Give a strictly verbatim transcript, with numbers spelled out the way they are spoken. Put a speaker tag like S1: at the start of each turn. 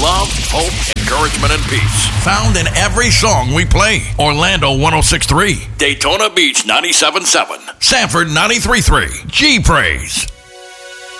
S1: love, hope, encouragement, and peace. Found in every song we play. Orlando one oh six point three. Daytona Beach ninety-seven point seven. Sanford ninety-three point three. G Praise.